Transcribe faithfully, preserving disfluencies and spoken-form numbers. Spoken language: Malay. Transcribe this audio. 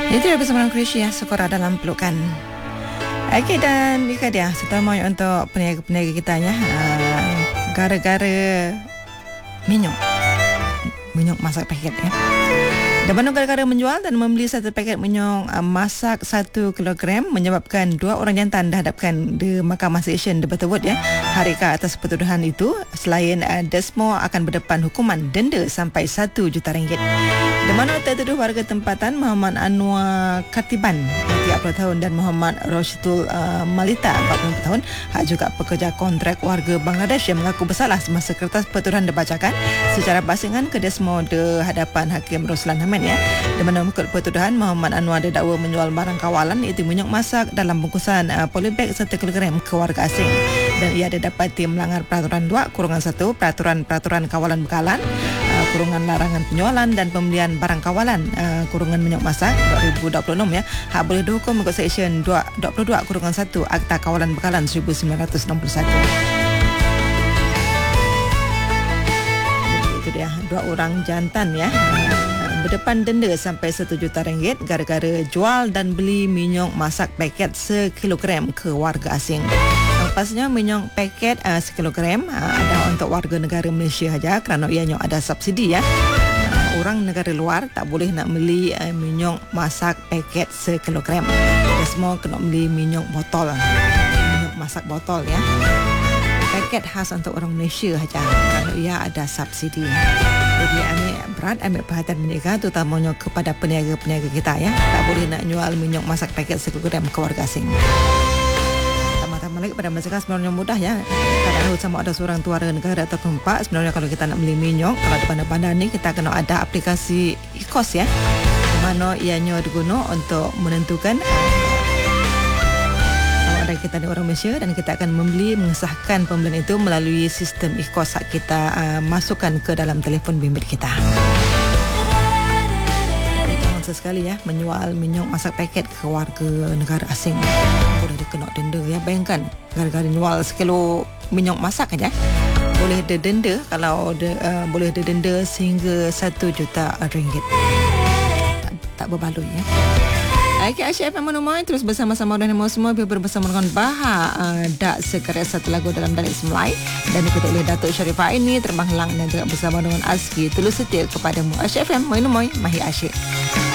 Itu dia bersama Krisy ya, Sekolah Dalam Pelukan. Okey, dan ini dia terutama untuk peniaga-peniaga kita ya, uh, gara-gara minyak minyak masak paket ya. Dan mana gara-gara menjual dan membeli satu paket minyak uh, masak satu kilogram menyebabkan dua orang jantan dihadapkan di Mahkamah Session di Butterworth ya. Hari ke atas pertuduhan itu, selain uh, Desmo akan berdepan hukuman denda sampai satu juta ringgit. Di mana tertuduh warga tempatan Muhammad Anwar Katiban tiga puluh tahun dan Muhammad Roshidul uh, Malita empat puluh tahun, hak juga pekerja kontrak warga Bangladesh yang mengaku bersalah semasa kertas pertuduhan dibacakan secara basingan ke Desmo di hadapan Hakim Roslan Hamid ya. Di mana mengikut pertuduhan, Muhammad Anwar didakwa menjual barang kawalan iaitu minyak masak dalam bungkusan uh, polybag satu kilogram ke warga asing, dan ia didapati melanggar peraturan dua kurungan satu peraturan-peraturan kawalan bekalan, uh, kurungan larangan penjualan dan pembelian barang kawalan, uh, kurungan minyak masak dua ribu dua puluh enam ya. Hak boleh dihukum mengikut Seksyen dua puluh dua kurungan satu Akta Kawalan Bekalan seribu sembilan ratus enam puluh satu. Itu dia, dua orang jantan ya, berdepan denda sampai satu juta ringgit gara-gara jual dan beli minyak masak paket sekilogram ke warga asing. Pastinya minyak paket uh, sekilogram uh, ada untuk warga negara Malaysia saja kerana ianya ada subsidi ya. Uh, orang negara luar tak boleh nak beli uh, minyak masak paket sekilogram. Dia semua kena beli minyak botol, minyak masak botol ya. Paket khas untuk orang Malaysia saja kerana ia ada subsidi. Jadi ambil berat, ambil perhatian mereka terutamanya kepada peniaga-peniaga kita ya. Tak boleh nak jual minyak masak paket sekilogram ke warga asing. Tambah-tambah lagi pada masyarakat sebenarnya mudah ya. Kadang-kadang sama ada seorang tu warga negara atau tempat, sebenarnya kalau kita nak beli minyak, kalau di bandar-bandar ni kita kena ada aplikasi e-kos ya, di mana ianya digunakan untuk menentukan ada kita ni orang Malaysia, dan kita akan membeli mengesahkan pembelian itu melalui sistem e-kos kita uh, masukkan ke dalam telefon bimbit kita. Jangan sesekali ya menjual minyak masak paket ke warga negara asing, boleh dikena denda ya. Bayangkan gara-gara jual sekilo minyak masak aja boleh didenda, kalau de, uh, boleh didenda sehingga satu juta ringgit. Tak, tak berbaloi ya. Okey, Asyik F M Manumai terus bersama-sama dengan semua, biar bersama dengan Bahar uh, Dak Sekarya satu lagu dalam dialek Semlai, dan diikuti oleh Datuk Sharifah ini terbang helang dan juga bersama dengan Azki tulus setia kepadamu. Asyik F M Manumai, Mahir Asyik.